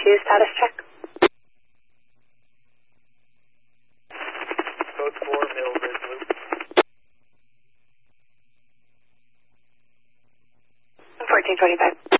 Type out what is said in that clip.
do status check. Code 4, Mill Ridge Loop. 1425.